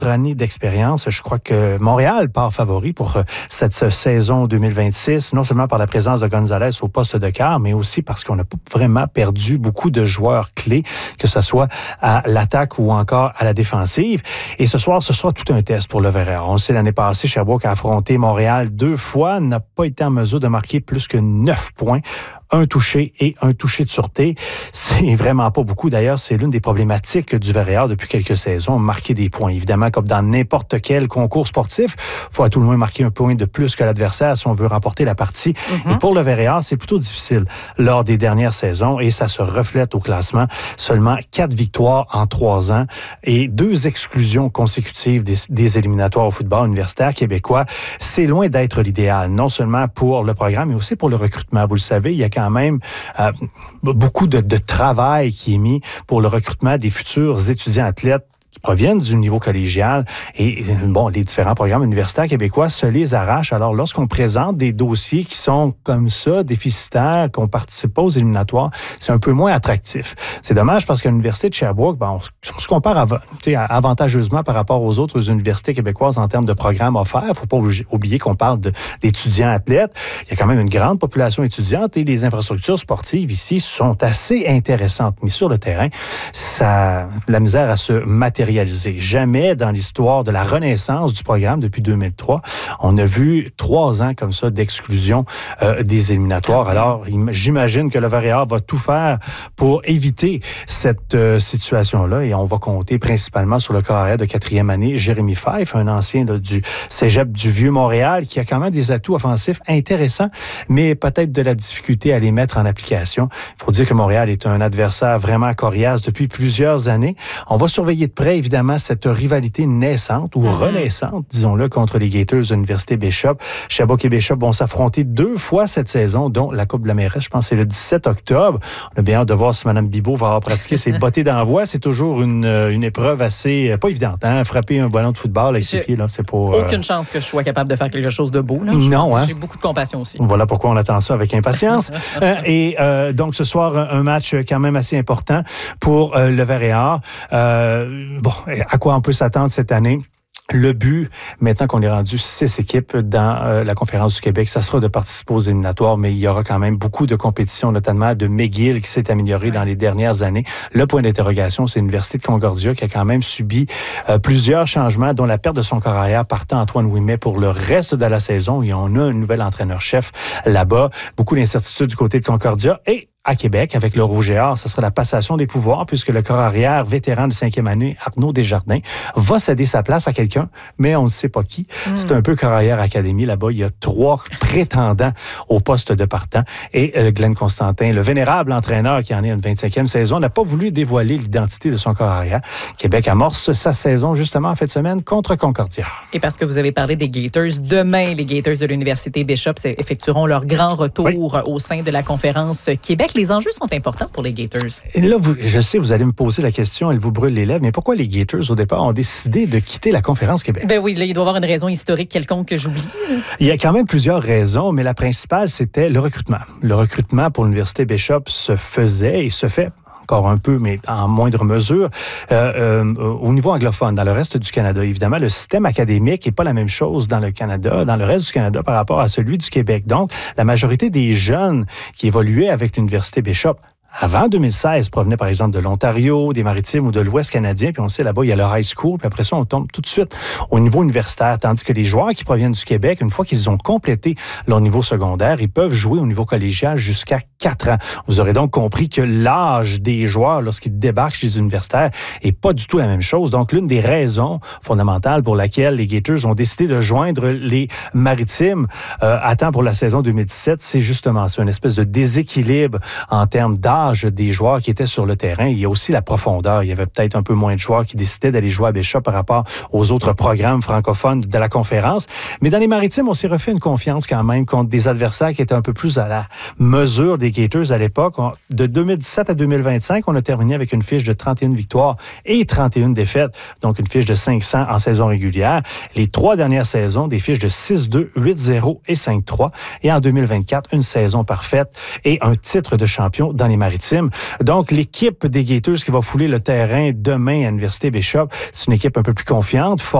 année d'expérience, je crois que Montréal part favori pour cette saison 2026, non seulement par la présence de Gonzalez au poste de quart, mais aussi parce qu'on a vraiment perdu beaucoup de joueurs clés, que ce soit à l'attaque ou encore à la défensive. Et ce soir, ce sera tout un test pour le Verreer. On sait, l'année passée, Sherbrooke a affronté Montréal 2 fois, n'a pas été en mesure de marquer plus que 9 points. Un touché et un touché de sûreté. C'est vraiment pas beaucoup. D'ailleurs, c'est l'une des problématiques du Verreer depuis quelques saisons, marquer des points. Évidemment, comme dans n'importe quel concours sportif, il faut à tout le moins marquer un point de plus que l'adversaire si on veut remporter la partie. Et pour le Verreer, c'est plutôt difficile lors des dernières saisons et ça se reflète au classement. Seulement 4 victoires en 3 ans et 2 exclusions consécutives des éliminatoires au football universitaire québécois. C'est loin d'être l'idéal, non seulement pour le programme, mais aussi pour le recrutement. Vous le savez, il y a quand même beaucoup de travail qui est mis pour le recrutement des futurs étudiants athlètes qui proviennent du niveau collégial et bon, les différents programmes universitaires québécois se les arrachent. Alors, lorsqu'on présente des dossiers qui sont comme ça, déficitaires, qu'on participe pas aux éliminatoires, c'est un peu moins attractif. C'est dommage parce qu'à l'Université de Sherbrooke, on se compare avantageusement par rapport aux autres universités québécoises en termes de programmes offerts. Il faut pas oublier qu'on parle d'étudiants athlètes. Il y a quand même une grande population étudiante et les infrastructures sportives ici sont assez intéressantes. Mais sur le terrain, ça la misère à se matérialiser. Jamais dans l'histoire de la renaissance du programme depuis 2003, on a vu 3 ans comme ça d'exclusion des éliminatoires. Alors, j'imagine que le Verreer va tout faire pour éviter cette situation-là et on va compter principalement sur le carrière de 4e année, Jérémy Fife, un ancien du cégep du Vieux-Montréal qui a quand même des atouts offensifs intéressants, mais peut-être de la difficulté à les mettre en application. Il faut dire que Montréal est un adversaire vraiment coriace depuis plusieurs années. On va surveiller de près évidemment cette rivalité naissante ou renaissante, disons-le, contre les Gators de l'Université Bishop. Sherbrooke et Bishop vont s'affronter 2 fois cette saison, dont la Coupe de la mairesse, je pense que c'est le 17 octobre. On a bien hâte de voir si Mme Bibeau va avoir pratiqué ses bottées d'envoi. C'est toujours une épreuve assez, pas évidente, hein? Frapper un ballon de football avec ses pieds, là, c'est pour... Aucune chance que je sois capable de faire quelque chose de beau. Là. Non, hein? J'ai beaucoup de compassion aussi. Voilà pourquoi on attend ça avec impatience. Donc, ce soir, un match quand même assez important pour le Verreer. Bon, à quoi on peut s'attendre cette année? Le but, maintenant qu'on est rendu 6 équipes dans la Conférence du Québec, ça sera de participer aux éliminatoires, mais il y aura quand même beaucoup de compétitions, notamment de McGill qui s'est amélioré dans les dernières années. Le point d'interrogation, c'est l'Université de Concordia qui a quand même subi plusieurs changements, dont la perte de son corps arrière partant Antoine Ouimet pour le reste de la saison. Et on a un nouvel entraîneur-chef là-bas. Beaucoup d'incertitudes du côté de Concordia et à Québec, avec le Rouge et Or, ce sera la passation des pouvoirs puisque le corps arrière vétéran de 5e année, Arnaud Desjardins, va céder sa place à quelqu'un, mais on ne sait pas qui. C'est un peu corps arrière académie. Là-bas, il y a 3 prétendants au poste de partant. Et Glenn Constantin, le vénérable entraîneur qui en est une 25e saison, n'a pas voulu dévoiler l'identité de son corps arrière. Québec amorce sa saison justement en fin de semaine contre Concordia. Et parce que vous avez parlé des Gators, demain, les Gators de l'Université Bishop effectueront leur grand retour au sein de la Conférence Québec. Les enjeux sont importants pour les Gators. Et là, je sais, vous allez me poser la question, elle vous brûle les lèvres, mais pourquoi les Gators, au départ, ont décidé de quitter la Conférence Québec? Ben oui, là, il doit y avoir une raison historique quelconque que j'oublie. Il y a quand même plusieurs raisons, mais la principale, c'était le recrutement. Le recrutement pour l'Université Bishop se faisait et se fait encore un peu, mais en moindre mesure, au niveau anglophone, dans le reste du Canada. Évidemment, le système académique n'est pas la même chose dans le Canada, dans le reste du Canada par rapport à celui du Québec. Donc, la majorité des jeunes qui évoluaient avec l'Université Bishop avant 2016, provenaient par exemple de l'Ontario, des Maritimes ou de l'Ouest canadien, puis on sait là-bas, il y a le high school, puis après ça, on tombe tout de suite au niveau universitaire, tandis que les joueurs qui proviennent du Québec, une fois qu'ils ont complété leur niveau secondaire, ils peuvent jouer au niveau collégial jusqu'à 4 ans. Vous aurez donc compris que l'âge des joueurs, lorsqu'ils débarquent chez les universitaires, est pas du tout la même chose. Donc, l'une des raisons fondamentales pour laquelle les Gators ont décidé de joindre les Maritimes à temps pour la saison 2017, c'est justement ça, une espèce de déséquilibre en termes d'âge des joueurs qui étaient sur le terrain. Il y a aussi la profondeur. Il y avait peut-être un peu moins de joueurs qui décidaient d'aller jouer à Bishop par rapport aux autres programmes francophones de la conférence. Mais dans les Maritimes, on s'est refait une confiance quand même contre des adversaires qui étaient un peu plus à la mesure des des Gators à l'époque. De 2017 à 2025, on a terminé avec une fiche de 31 victoires et 31 défaites, donc une fiche de 500 en saison régulière. Les 3 dernières saisons, des fiches de 6-2, 8-0 et 5-3. Et en 2024, une saison parfaite et un titre de champion dans les Maritimes. Donc, l'équipe des Gators qui va fouler le terrain demain à l'Université Bishop, c'est une équipe un peu plus confiante,